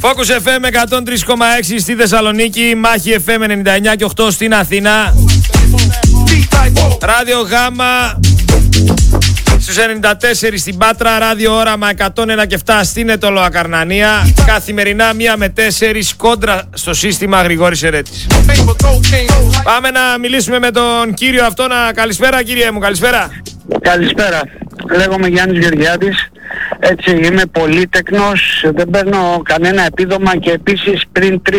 Focus FM 103,6 στη Θεσσαλονίκη, Μάχη FM 99 και 8 στην Αθήνα. Ράδιο Γάμα στους 94 στην Πάτρα, Ράδιο Όραμα 101 και 7 στην Αιτωλοακαρνανία. Καθημερινά 1 με 4 κόντρα στο σύστημα Γρηγόρης Ερέτης. Πάμε να μιλήσουμε με τον κύριο αυτόν. Καλησπέρα κύριε μου, καλησπέρα. Καλησπέρα. Λέγομαι Γιάννης Γεωργιάδης. Έτσι, είμαι πολύτεκνος, δεν παίρνω κανένα επίδομα και επίσης πριν 3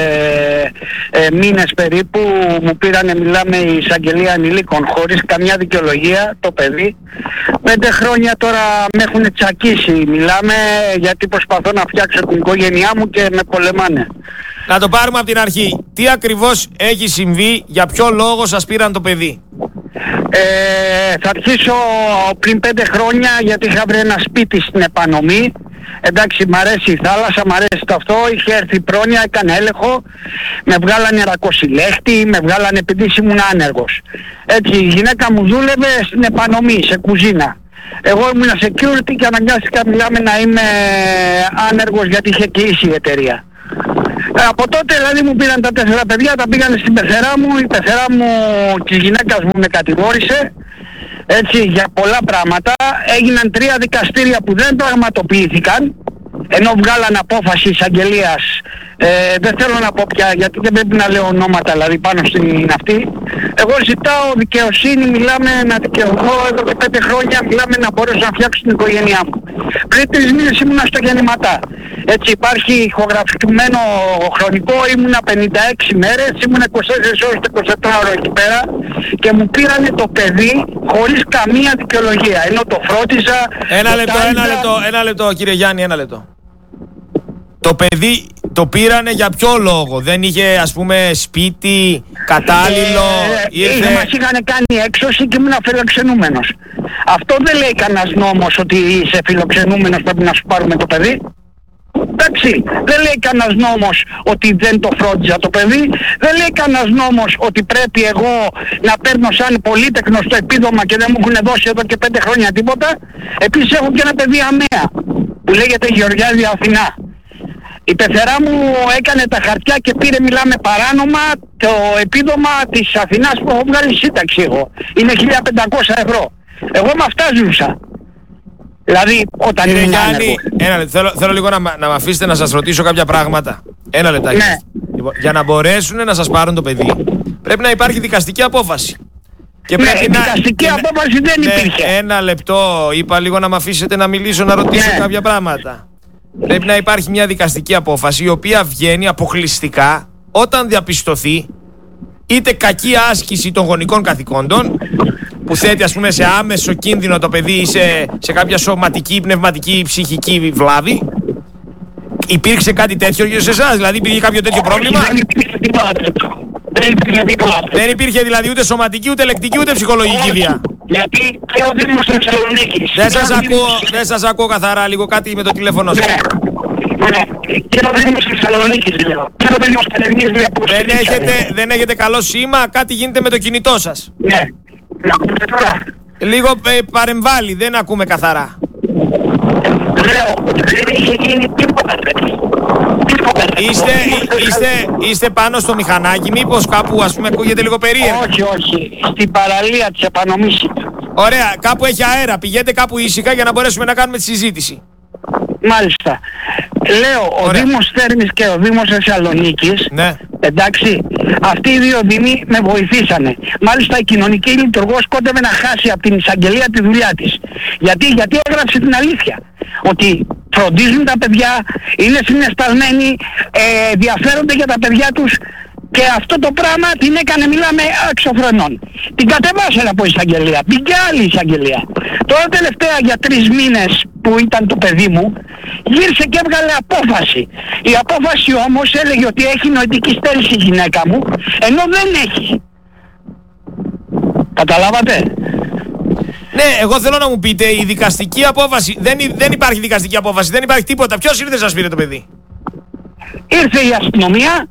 μήνες περίπου μου πήρανε, μιλάμε, η εισαγγελία ανηλίκων χωρίς καμιά δικαιολογία το παιδί. 5 χρόνια τώρα με έχουν τσακίσει, μιλάμε, γιατί προσπαθώ να φτιάξω την οικογένειά μου και με πολεμάνε. Να το πάρουμε από την αρχή. Τι ακριβώς έχει συμβεί, για ποιο λόγο σας πήραν το παιδί? Θα αρχίσω πριν 5 χρόνια, γιατί είχα βρει ένα σπίτι στην Επανομή. Εντάξει, μ' αρέσει η θάλασσα, μ' αρέσει το αυτό. Είχε έρθει πρόνοια, έκανε έλεγχο. Με βγάλανε ρακοσυλέχτη, με βγάλανε επειδή ήμουν άνεργος. Έτσι, η γυναίκα μου δούλευε στην Επανομή, σε κουζίνα. Εγώ ήμουν security και αναγκάστηκα, μιλάμε, να είμαι άνεργος γιατί είχε κλείσει η εταιρεία. Από τότε δηλαδή μου πήραν τα 4 παιδιά, τα πήγανε στην πεθερά μου. Η πεθερά μου της γυναίκας μου με κατηγόρησε, έτσι, για πολλά πράγματα. Έγιναν 3 δικαστήρια που δεν πραγματοποιήθηκαν, ενώ βγάλαν απόφαση εισαγγελίας. Δεν θέλω να πω πια, γιατί δεν πρέπει να λέω ονόματα δηλαδή πάνω στην αυτή. Εγώ ζητάω δικαιοσύνη, μιλάμε, να δικαιωθώ εδώ και 5 χρόνια, μιλάμε, να μπορέσω να φτιάξω την οικογένειά μου. Πριν 3 μήνες ήμουνα στο Γεννηματά. Έτσι, υπάρχει ηχογραφημένο χρονικό, ήμουνα 56 μέρες, ήμουνα 24 ώρες και 24 ώρες εκεί πέρα και μου πήρανε το παιδί χωρίς καμία δικαιολογία, ενώ το φρόντιζα. Ένα λεπτό κύριε Γιάννη, ένα λεπτό. Το παιδί το πήρανε για ποιο λόγο? Δεν είχε, ας πούμε, σπίτι κατάλληλο? Μας είχαν κάνει έξωση και ήμουν φιλοξενούμενος. Αυτό δεν λέει κανένας νόμος, ότι είσαι φιλοξενούμενος πρέπει να σου πάρουμε το παιδί. Εντάξει, δεν λέει κανένας νόμος ότι δεν το φρόντιζα το παιδί. Δεν λέει κανένας νόμος ότι πρέπει εγώ να παίρνω σαν πολύτεκνος το επίδομα και δεν μου έχουν δώσει εδώ και 5 χρόνια τίποτα. Επίσης έχω και ένα παιδί αμαία που λέγεται Γεωργιάδη Αθηνά. Η πεθερά μου έκανε τα χαρτιά και πήρε, μιλάμε, παράνομα το επίδομα της Αθηνάς που έχω βγάλει σύνταξη εγώ. Είναι 1.500 ευρώ. Εγώ με αυτά ζούσα. Δηλαδή όταν κύριε Γιάννη, θέλω λίγο να με αφήσετε να σας ρωτήσω κάποια πράγματα. Ένα λεπτάκι. Ναι. Λοιπόν, για να μπορέσουν να σας πάρουν το παιδί πρέπει να υπάρχει δικαστική απόφαση. Και ναι, δικαστική απόφαση δεν υπήρχε. Ένα λεπτό, είπα λίγο να με αφήσετε να μιλήσω, να ρωτήσω κάποια πράγματα. Πρέπει να υπάρχει μια δικαστική απόφαση η οποία βγαίνει αποκλειστικά όταν διαπιστωθεί είτε κακή άσκηση των γονικών καθηκόντων που θέτει, ας πούμε, σε άμεσο κίνδυνο το παιδί ή σε κάποια σωματική, πνευματική, ψυχική βλάβη. Υπήρξε κάτι τέτοιο σε εσάς? Δηλαδή υπήρχε κάποιο τέτοιο πρόβλημα? Δεν υπήρχε δηλαδή ούτε σωματική, ούτε λεκτική, ούτε ψυχολογική βία? Γιατί και ο Δήμος Θεσσαλονίκης. Δεν σας ακούω καθαρά, λίγο κάτι με το τηλέφωνο σας. Ναι. Και ο Δήμος Θεσσαλονίκης λέω. Και ο Δήμος Θεσσαλονίκης. Δεν έχετε καλό σήμα, κάτι γίνεται με το κινητό σας. Ναι. Να ακούτε τώρα? Λίγο παρεμβάλλει, δεν ακούμε καθαρά. Λέω, δεν είχε γίνει τίποτα τέτοιο. Είστε πάνω στο μηχανάκι, μήπως κάπου, ας πούμε, ακούγεται λίγο περίεργο? Όχι. Στην παραλία της Επανομής. Ωραία, κάπου έχει αέρα. Πηγαίνετε κάπου ήσυχα για να μπορέσουμε να κάνουμε τη συζήτηση. Μάλιστα. Λέω, ο Δήμος Θέρμης και ο Δήμος Θεσσαλονίκης, ναι, εντάξει, αυτοί οι 2 δήμοι με βοηθήσανε. Μάλιστα η κοινωνική λειτουργός κόντευε να χάσει από την εισαγγελία τη δουλειά της. Γιατί έγραψε την αλήθεια. Ότι φροντίζουν τα παιδιά, είναι συναισθαλμένοι, ενδιαφέρονται για τα παιδιά τους και αυτό το πράγμα την έκανε, μιλάμε, εξωφρενών. Την κατεβάσανε από εισαγγελία, μπήκε άλλη εισαγγελία. Τώρα τελευταία για 3 μήνες που ήταν το παιδί μου, γύρισε και έβγαλε απόφαση. Η απόφαση όμως έλεγε ότι έχει νοητική στέρηση η γυναίκα μου, ενώ δεν έχει. Καταλάβατε? Ναι, εγώ θέλω να μου πείτε η δικαστική απόφαση. Δεν υπάρχει δικαστική απόφαση, δεν υπάρχει τίποτα. Ποιος ήρθε σας πήρε το παιδί? Ήρθε η αστυνομία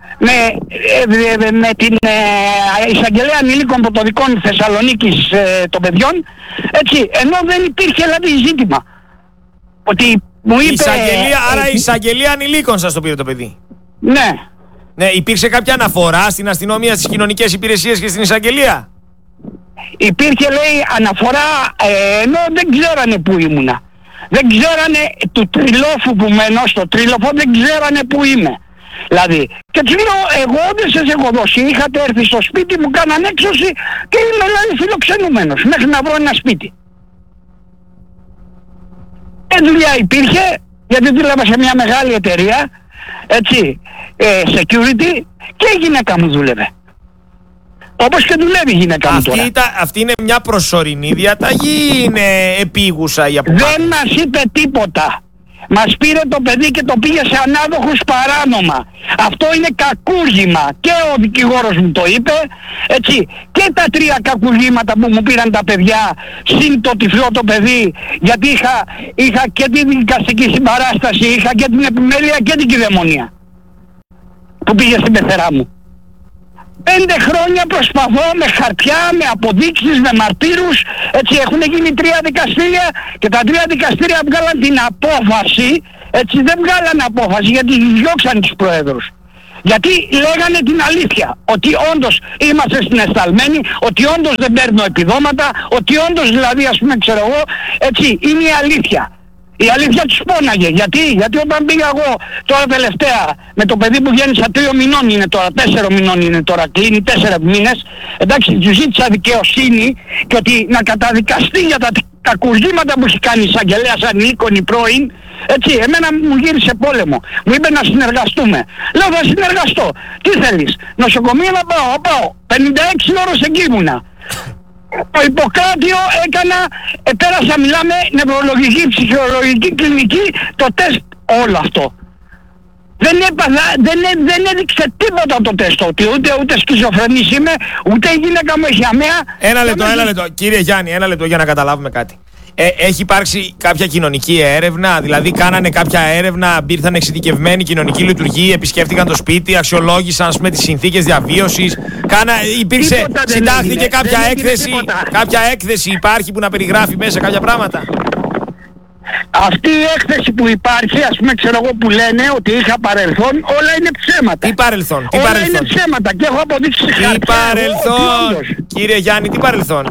με την εισαγγελέα ανηλίκων πρωτοδικών Θεσσαλονίκης των παιδιών, έτσι, ενώ δεν υπήρχε δηλαδή ζήτημα ότι Μου είπε... Άρα η εισαγγελία ανηλίκων σας το πήρε το παιδί. Ναι. Ναι, υπήρξε κάποια αναφορά στην αστυνομία, στις κοινωνικές υπηρεσίες και στην εισαγγελία? Υπήρχε, λέει, αναφορά, ενώ δεν ξέρανε που ήμουνα. Δεν ξέρανε του Τριλόφου που μένω, στο Τρίλοφο δεν ξέρανε που είμαι. Δηλαδή, και τους λέω, εγώ δεν σας έχω δώσει, είχατε έρθει στο σπίτι μου, κάναν έξωση και είμαι, δηλαδή, φιλοξενούμενος μέχρι να βρω ένα σπίτι. Δουλειά υπήρχε, γιατί δούλευα σε μια μεγάλη εταιρεία, έτσι, security, και η γυναίκα μου δούλευε. Όπως και δουλεύει η γυναίκα μου τώρα. Αυτή είναι μια προσωρινή διαταγή ή είναι επίγουσα η αποφάση? Δεν μας είπε τίποτα. Μας πήρε το παιδί και το πήγε σε ανάδοχους παράνομα. Αυτό είναι κακούργημα. Και ο δικηγόρος μου το είπε, έτσι. Και τα 3 κακουργήματα που μου πήραν τα παιδιά, συν το τυφλό το παιδί, γιατί είχα και τη δικαστική συμπαράσταση, είχα και την επιμέλεια και την κυδαιμονία που πήγε στην πεθερά μου. 5 χρόνια προσπαθώ με χαρτιά, με αποδείξεις, με μαρτύρους, έτσι. Έχουν γίνει 3 δικαστήρια και τα 3 δικαστήρια βγάλαν την απόφαση, έτσι. Δεν βγάλαν απόφαση γιατί διώξαν τους προέδρους. Γιατί λέγανε την αλήθεια, ότι όντως είμαστε συναισθαλμένοι, ότι όντως δεν παίρνω επιδόματα, ότι όντως, δηλαδή, ας πούμε, ξέρω εγώ, έτσι, είναι η αλήθεια. Η αλήθεια τους πόναγε. Γιατί όταν πήγα εγώ τώρα τελευταία με το παιδί που γέννησα 3 μηνών είναι τώρα, 4 μηνών είναι τώρα, κλείνει 4 μήνες, εντάξει, του ζήτησα δικαιοσύνη και ότι να καταδικαστεί για τα κακουργήματα που έχει κάνει η εισαγγελέας ανηλίκων πρώην, έτσι, εμένα μου γύρισε πόλεμο. Μου είπε να συνεργαστούμε. Λέω, θα συνεργαστώ. Τι θέλεις? Νοσοκομείο να πάω. 56 ώρες εκεί ήμουνα. Το Ιπποκράτιο πέρασα, μιλάμε, νευρολογική, ψυχολογική, κλινική, το τεστ, όλο αυτό. Δεν έδειξε τίποτα το τεστ, ότι ούτε σκιζοφρενής είμαι, ούτε η γυναίκα μου έχει αμαία. Ένα λεπτό. Κύριε Γιάννη, ένα λεπτό για να καταλάβουμε κάτι. Έχει υπάρξει κάποια κοινωνική έρευνα, δηλαδή κάνανε κάποια έρευνα, ήρθαν εξειδικευμένοι κοινωνικοί λειτουργοί, επισκέφτηκαν το σπίτι, αξιολόγησαν, ας πούμε, τις συνθήκες διαβίωσης, συντάχθηκε κάποια έκθεση, έκθεση υπάρχει που να περιγράφει μέσα κάποια πράγματα? Αυτή η έκθεση που υπάρχει, ας πούμε, ξέρω εγώ, που λένε ότι είχα παρελθόν, όλα είναι ψέματα. Τι παρελθόν? Όλα είναι ψέματα και έχω αποδείξει χάρτια. Τι παρελθόν? Κύριε Γιάννη, τι παρελθόν?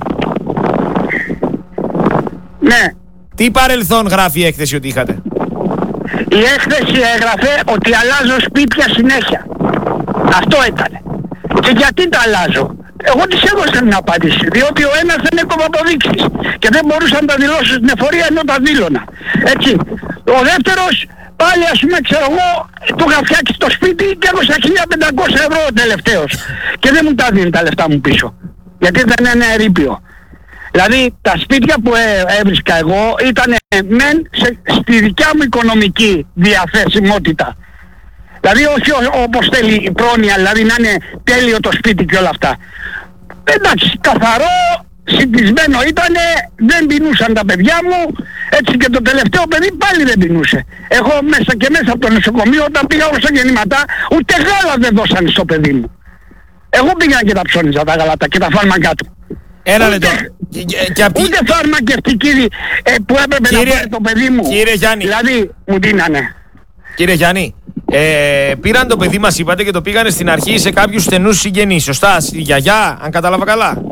Ναι. Τι παρελθόν γράφει η έκθεση ότι είχατε? Η έκθεση έγραφε ότι αλλάζω σπίτια συνέχεια. Αυτό έκανε. Και γιατί τα αλλάζω? Εγώ της έδωσα μια απάντηση, διότι ο ένας δεν έκοβε αποδείξεις και δεν μπορούσα να τα δηλώσω στην εφορία ενώ τα δήλωνα. Έτσι. Ο δεύτερος, πάλι, ας πούμε, ξέρω εγώ, του είχα φτιάξει το σπίτι και έδωσα 1.500 ευρώ ο τελευταίος. Και δεν μου τα δίνει τα λεφτά μου πίσω. Γιατί δεν είναι ερείπιο. Δηλαδή τα σπίτια που έβρισκα εγώ ήταν μεν στη δικιά μου οικονομική διαθεσιμότητα. Δηλαδή όχι όπως θέλει η πρόνοια, δηλαδή να είναι τέλειο το σπίτι και όλα αυτά. Εντάξει, καθαρό, συντισμένο ήτανε, δεν πεινούσαν τα παιδιά μου, έτσι, και το τελευταίο παιδί πάλι δεν πεινούσε. Εγώ μέσα από το νοσοκομείο όταν πήγα στα γεννήματα, ούτε γάλα δεν δώσανε στο παιδί μου. Εγώ πήγα και τα ψώνιζα τα γαλάτα και τα φάρμακά του. Ένα λεπτό. Ούτε φαρμακευτική που έπρεπε να πάρει το παιδί μου. Κύριε Γιάννη. Δηλαδή μου δίνανε. Κύριε Γιάννη, πήραν το παιδί μας, είπατε, και το πήγανε στην αρχή σε κάποιους στενούς συγγενείς, σωστά? Στη γιαγιά, αν κατάλαβα καλά.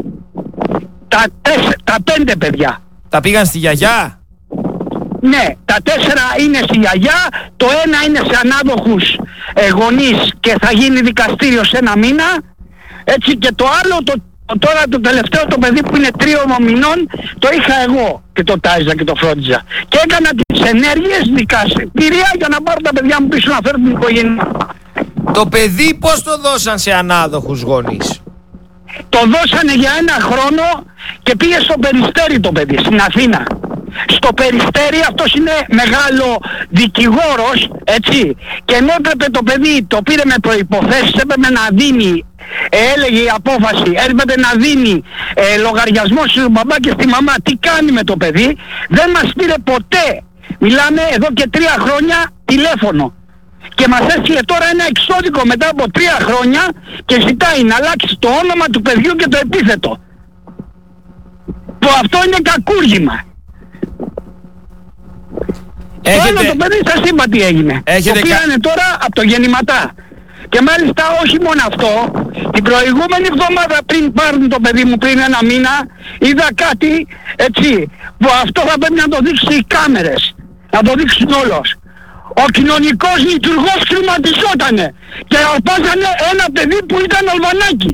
Τα 5 παιδιά. Τα πήγαν στη γιαγιά? Ναι, τα 4 είναι στη γιαγιά, το ένα είναι σε ανάδοχους γονείς και θα γίνει δικαστήριο σε 1 μήνα. Έτσι, και το άλλο, τώρα το τελευταίο το παιδί που είναι 3 μηνών, το είχα εγώ και το τάιζα και το φρόντιζα. Και έκανα τις ενέργειες δικαστήρια για να πάρω τα παιδιά μου πίσω να φέρω την οικογένεια. Το παιδί πώς το δώσαν σε ανάδοχους γονείς? Το δώσανε για 1 χρόνο και πήγε στο Περιστέρι το παιδί, στην Αθήνα. Στο Περιστέρι, αυτός είναι μεγάλο δικηγόρος, έτσι, και ενώ έπρεπε το παιδί, το πήρε με προϋποθέσεις, έπρεπε να δίνει, έλεγε η απόφαση, έπρεπε να δίνει λογαριασμό στον μπαμπά και στη μαμά, τι κάνει με το παιδί, δεν μας πήρε ποτέ, μιλάμε εδώ και 3 χρόνια, τηλέφωνο. Και μας έστειλε τώρα ένα εξώδικο μετά από 3 χρόνια και ζητάει να αλλάξει το όνομα του παιδιού και το επίθετο. Που αυτό είναι κακούργημα. Το άλλο το παιδί σας είπα τι έγινε. Το πήρανε τώρα από το γεννηματά. Και μάλιστα όχι μόνο αυτό, την προηγούμενη εβδομάδα πριν πάρουν το παιδί μου πριν ένα μήνα, είδα κάτι έτσι, που αυτό θα πρέπει να το δείξει οι κάμερες, να το δείξουν όλος. Ο κοινωνικός λειτουργός χρηματιζότανε και αρπάζανε ένα παιδί που ήταν αλβανάκι.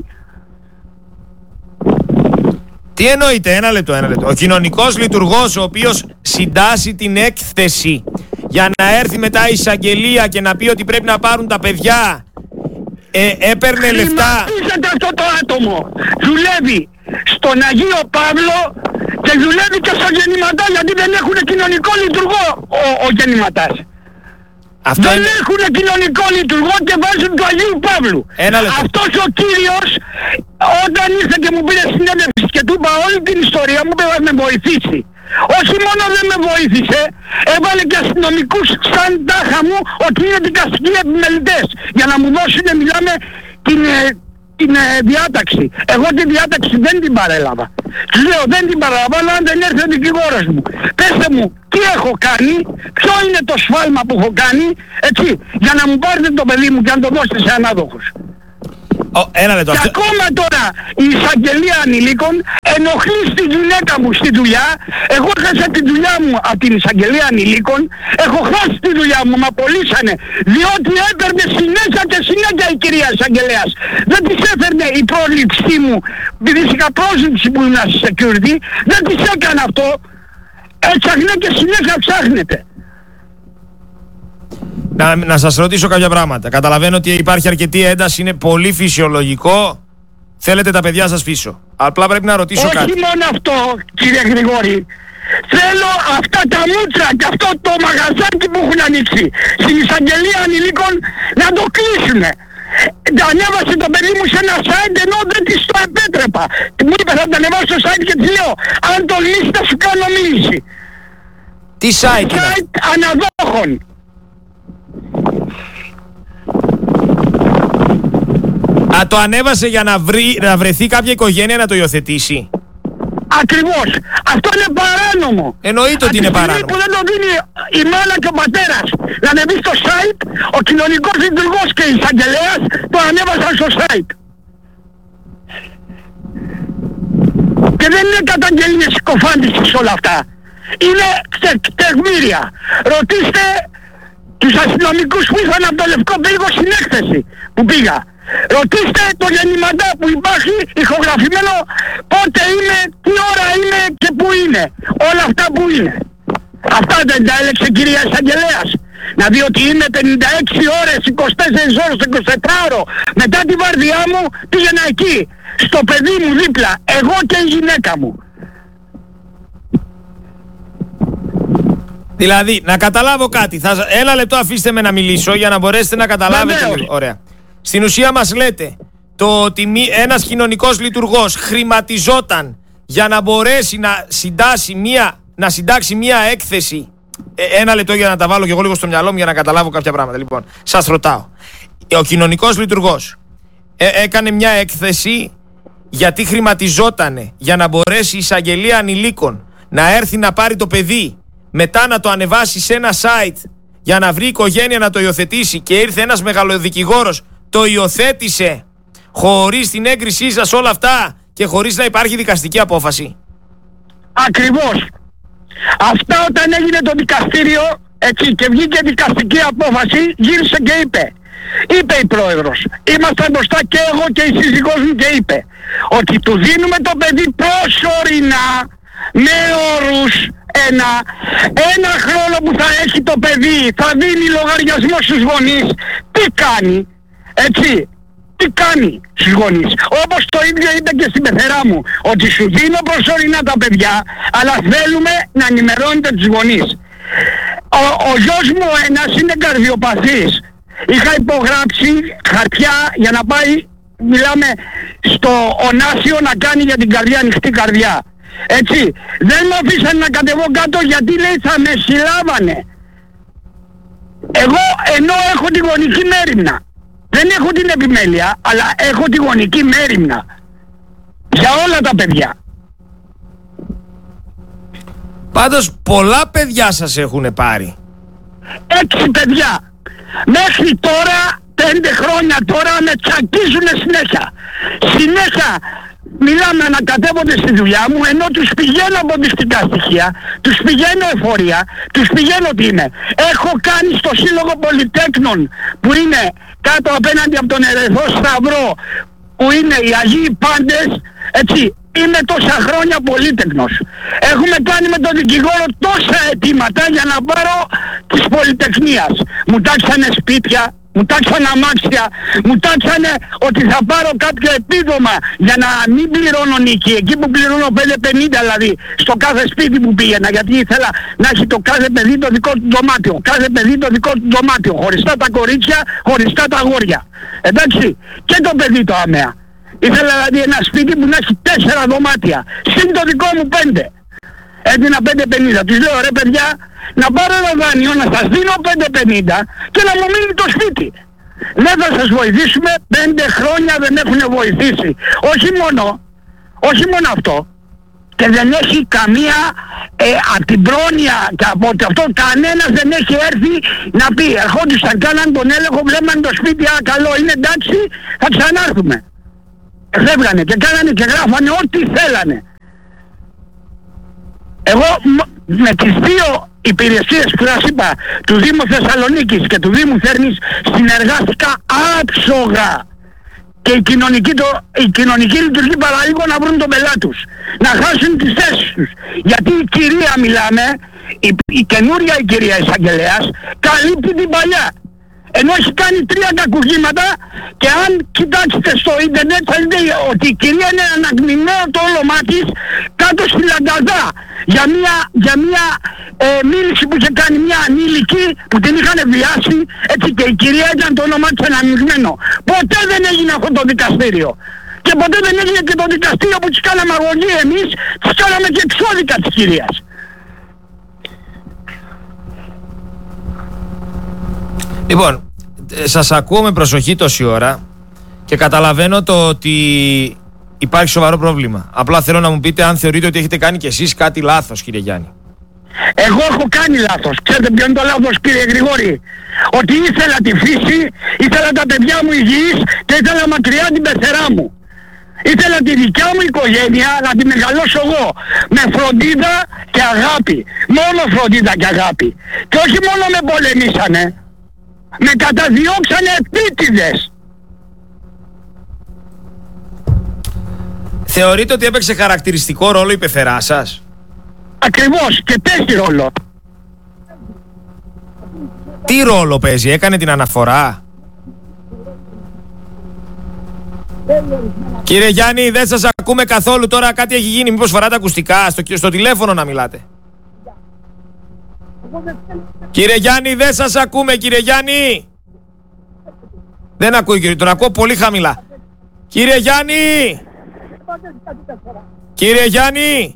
Τι εννοείται, ένα λεπτό. Ο κοινωνικός λειτουργός ο οποίος συντάσσει την έκθεση για να έρθει μετά η εισαγγελία και να πει ότι πρέπει να πάρουν τα παιδιά, έπαιρνε λεφτά. Χρηματίζεται αυτό το άτομο. Δουλεύει στον Αγίο Παύλο και δουλεύει και στο γεννηματά, γιατί δεν έχουν κοινωνικό λειτουργό ο γεννηματάς. Δεν έχουν κοινωνικό λειτουργό και βάζουν του Αγίου Παύλου. Αυτός ο κύριος όταν ήρθε και μου πήρε συνέντευξη και του είπα όλη την ιστορία μου, πρέπει να με βοηθήσει. Όχι μόνο δεν με βοήθησε, έβαλε και αστυνομικούς σαν τάχα μου ότι είναι δικαστικοί επιμελητές για να μου δώσουν, μιλάμε, την διάταξη. Εγώ τη διάταξη δεν την παρέλαβα. Τους λέω δεν την παραλαμβάνω αν δεν έρθει ο δικηγόρος μου. Πέστε μου τι έχω κάνει, ποιο είναι το σφάλμα που έχω κάνει, έτσι, για να μου πάρετε το παιδί μου και να το δώσετε σε ανάδοχους. Και ακόμα τώρα η εισαγγελία ανηλίκων ενοχλεί στη γυναίκα μου στη δουλειά. Εγώ έχασα τη δουλειά μου από την εισαγγελία ανηλίκων. Έχω χάσει τη δουλειά μου, με απολύσανε. Διότι έπαιρνε συνέχεια και συνέχεια η κυρία εισαγγελέας. Δεν της έφερνε η πρόληψή μου, επειδή είχα πρόσληψη που ήμουν στη security. Δεν της έκανε αυτό. Έψαχνε και συνέχεια ψάχνεται. Να σας ρωτήσω κάποια πράγματα. Καταλαβαίνω ότι υπάρχει αρκετή ένταση, είναι πολύ φυσιολογικό. Θέλετε τα παιδιά σας πίσω. Απλά πρέπει να ρωτήσω κάτι. Όχι μόνο αυτό, κύριε Γρηγόρη. Θέλω αυτά τα μούτρα και αυτό το μαγαζάκι που έχουν ανοίξει στην εισαγγελία ανηλίκων να το κλείσουνε. Ανέβασε το παιδί μου σε ένα site ενώ δεν της το επέτρεπα. Μου είπε θα το ανεβάσω στο site και της λέω αν το λύσει θα σου κάνω μίληση. Τι site είναι? Site αναδόχων. Το ανέβασε για να βρεθεί κάποια οικογένεια να το υιοθετήσει. Ακριβώς. Αυτό είναι παράνομο. Εννοείται ότι είναι παράνομο. Που δεν το δίνει η μάνα και ο πατέρας να ανεβεί στο site, ο κοινωνικός λειτουργός και η εισαγγελέας το ανέβασαν στο site. Και δεν είναι καταγγελίες συκοφάντησης όλα αυτά. Είναι τεκμήρια. Ρωτήστε τους αστυνομικούς που ήρθαν από το Λευκό Πύργο στην έκθεση που πήγα. Ρωτήστε το γεννηματά που υπάρχει ηχογραφημένο πότε είναι, τι ώρα είναι και πού είναι. Όλα αυτά που είναι. Αυτά δεν τα έλεξε κυρία εισαγγελέας. Να δει ότι είμαι 56 ώρες, 24 ώρες, 24ωρο. Μετά τη βαρδιά μου πήγαινα εκεί. Στο παιδί μου δίπλα. Εγώ και η γυναίκα μου. Δηλαδή, να καταλάβω κάτι. Ένα λεπτό αφήστε με να μιλήσω για να μπορέσετε να καταλάβετε λίγο. Ωραία. Στην ουσία μας λέτε το ότι ένας κοινωνικός λειτουργός χρηματιζόταν για να μπορέσει να συντάξει μία έκθεση. Ένα λεπτό για να τα βάλω και εγώ λίγο στο μυαλό μου για να καταλάβω κάποια πράγματα. Λοιπόν, σας ρωτάω. Ο κοινωνικός λειτουργός έκανε μια έκθεση γιατί χρηματιζότανε για να μπορέσει η εισαγγελία ανηλίκων να έρθει να πάρει το παιδί, μετά να το ανεβάσει σε ένα site για να βρει οικογένεια να το υιοθετήσει, και ήρθε ένας μεγαλοδικηγόρος, το υιοθέτησε χωρίς την έγκρισή σας όλα αυτά και χωρίς να υπάρχει δικαστική απόφαση. Ακριβώς. Αυτά όταν έγινε το δικαστήριο, έτσι, και βγήκε δικαστική απόφαση, γύρισε και είπε η πρόεδρος, ήμασταν μπροστά και εγώ και η σύζυγός μου, και είπε ότι του δίνουμε το παιδί προσωρινά με όρους ένα χρόνο που θα έχει το παιδί θα δίνει λογαριασμό στους γονείς. Τι κάνει, έτσι, τι κάνει στους γονείς? Όπως το ίδιο είπε και στην πεθερά μου, ότι σου δίνω προσωρινά τα παιδιά, αλλά θέλουμε να ενημερώνετε τους γονείς. Ο γιος μου ένας είναι καρδιοπαθής. Είχα υπογράψει χαρτιά για να πάει, μιλάμε, στο Ωνάσιο να κάνει για την καρδιά, ανοιχτή καρδιά. Έτσι, δεν με αφήσαν να κατεβώ κάτω γιατί λέει θα με συλλάβανε. Εγώ ενώ έχω τη γονική μέριμνα, δεν έχω την επιμέλεια, αλλά έχω τη γονική μέριμνα για όλα τα παιδιά. Πάντως πολλά παιδιά σας έχουν πάρει. 6 παιδιά. Μέχρι τώρα, 5 χρόνια τώρα, με τσακίζουνε συνέχεια. Συνέχεια μιλάμε να κατέβονται στη δουλειά μου, ενώ τους πηγαίνω αποδεικτικά στοιχεία, τους πηγαίνω εφορία, τους πηγαίνω τι είναι. Έχω κάνει στο Σύλλογο Πολυτέκνων, που είναι κάτω απέναντι από τον Ερυθρό Σταυρό, που είναι οι Αγίοι Πάντες, έτσι. Είμαι τόσα χρόνια πολύτεκνος. Έχουμε κάνει με τον δικηγόρο τόσα αιτήματα για να πάρω της πολυτεχνίας. Μου τάξανε σπίτια, μου τάξανε αμάξια, μου τάξανε ότι θα πάρω κάποιο επίδομα για να μην πληρώνω νίκη. Εκεί που πληρώνω 5,50 δηλαδή στο κάθε σπίτι που πήγαινα, γιατί ήθελα να έχει το κάθε παιδί το δικό του δωμάτιο. Κάθε παιδί το δικό του δωμάτιο. Χωριστά τα κορίτσια, χωριστά τα αγόρια. Εντάξει, και το παιδί το αμαία. Ήθελα δηλαδή ένα σπίτι που να έχει 4 δωμάτια. Συν το δικό μου 5. Έδινα 5,50. Τους λέω ρε παιδιά, να πάρω ένα δάνειο, να σας δίνω 5,50 και να μου μείνει το σπίτι. Δεν θα σας βοηθήσουμε, 5 χρόνια δεν έχουν βοηθήσει. Όχι μόνο αυτό. Και δεν έχει καμία από την πρόνοια και από αυτό κανένας δεν έχει έρθει να πει. Ερχόντουσαν, κάναν τον έλεγχο, βλέπαν το σπίτι, καλό είναι εντάξει, θα ξανάρθουμε. Φεύγανε και κάνανε και γράφανε ό,τι θέλανε. Εγώ με τις 2 υπηρεσίες που σας είπα, του Δήμου Θεσσαλονίκης και του Δήμου Θέρμης, συνεργάστηκα άψογα. Και η κοινωνική λειτουργεί παραλίγο να βρουν τον πελάτη τους, να χάσουν τις θέσεις τους. Γιατί η κυρία μιλάμε, η καινούρια η κυρία εισαγγελέας, καλύπτει την παλιά. Ενώ έχει κάνει 3 κακουργήματα και αν κοιτάξετε στο ίντερνετ θα δείτε ότι η κυρία είναι αναγνημένο το όνομά της κάτω στη Λαγκαδά για μια μίληση που είχε κάνει μια ανήλικη που την είχαν βιάσει, έτσι, και η κυρία ήταν το όνομά της αναγνημένο. Ποτέ δεν έγινε αυτό το δικαστήριο. Και ποτέ δεν έγινε και το δικαστήριο που της κάναμε αγωγή εμείς, της κάναμε και εξώδικα της κυρίας. Λοιπόν, σας ακούω με προσοχή τόση ώρα και καταλαβαίνω το ότι υπάρχει σοβαρό πρόβλημα. Απλά θέλω να μου πείτε αν θεωρείτε ότι έχετε κάνει κι εσείς κάτι λάθος, κύριε Γιάννη. Εγώ έχω κάνει λάθος. Ξέρετε ποιο είναι το λάθος, κύριε Γρηγόρη? Ότι ήθελα τη φύση, ήθελα τα παιδιά μου υγιείς και ήθελα μακριά την πεθερά μου. Ήθελα τη δικιά μου οικογένεια να τη μεγαλώσω εγώ με φροντίδα και αγάπη. Μόνο φροντίδα και αγάπη. Και όχι μόνο με πολεμήσανε, με καταδιώξανε επίτηδες. Θεωρείτε ότι έπαιξε χαρακτηριστικό ρόλο η πεθερά σας? Ακριβώς, και παίζει ρόλο. Τι ρόλο παίζει, έκανε την αναφορά? Κύριε Γιάννη, δεν σας ακούμε καθόλου τώρα, κάτι έχει γίνει, μήπως φοράτε ακουστικά, στο τηλέφωνο να μιλάτε? Κύριε Γιάννη, δεν σας ακούμε, κύριε Γιάννη! Δεν ακούει, κύριε, τον ακούω πολύ χαμηλά. Κύριε Γιάννη! Κύριε Γιάννη!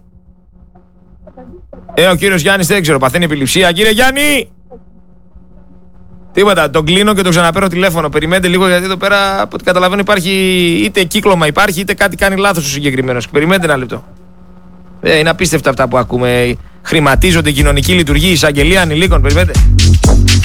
Ο κύριος Γιάννης δεν ξέρω, παθαίνει επιληψία. Κύριε Γιάννη! Τίποτα, τον κλείνω και τον ξαναπαίρνω τηλέφωνο. Περιμένετε λίγο, γιατί εδώ πέρα από ό,τι καταλαβαίνω υπάρχει είτε κύκλωμα υπάρχει είτε κάτι κάνει λάθος ο συγκεκριμένος. Περιμένετε ένα λεπτό. Είναι απίστευτα αυτά που ακούμε. Χρηματίζονται κοινωνική λειτουργία, εισαγγελία ανηλίκων. Περιμένετε.